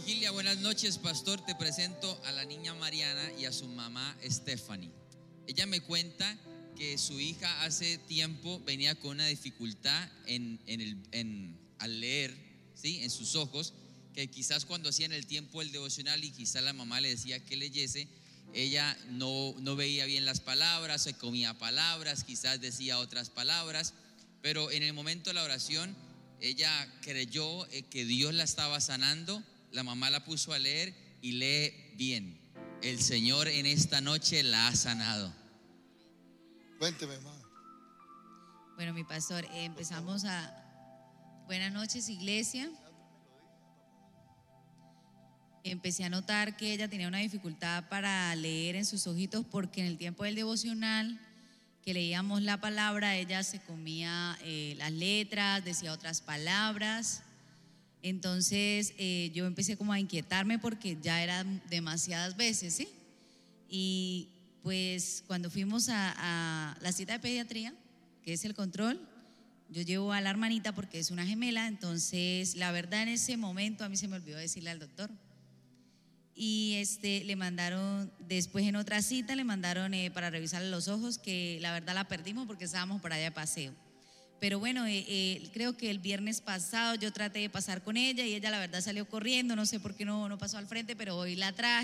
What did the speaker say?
Vigilia, buenas noches, pastor. Te presento a la niña Mariana y a su mamá Stephanie. Ella me cuenta que su hija hace tiempo venía con una dificultad al leer, ¿sí? En sus ojos, que quizás cuando hacían el tiempo del devocional y quizás la mamá le decía que leyese, ella no veía bien las palabras, se comía palabras, quizás decía otras palabras, pero en el momento de la oración ella creyó que Dios la estaba sanando. La mamá la puso a leer y lee bien. El Señor en esta noche la ha sanado. Cuénteme, mamá. Bueno, mi pastor, empezamos a... Buenas noches, iglesia. Empecé a notar que ella tenía una dificultad para leer en sus ojitos porque en el tiempo del devocional que leíamos la palabra, ella se comía las letras, decía otras palabras. Entonces yo empecé como a inquietarme porque ya eran demasiadas veces, ¿sí? Y pues cuando fuimos a la cita de pediatría, que es el control, yo llevo a la hermanita porque es una gemela. Entonces la verdad en ese momento a mí se me olvidó decirle al doctor. Y le mandaron, después en otra cita le mandaron para revisarle los ojos, que la verdad la perdimos porque estábamos por allá de paseo. Pero bueno, creo que el viernes pasado yo traté de pasar con ella y ella la verdad salió corriendo, no sé por qué no pasó al frente, pero hoy la traje.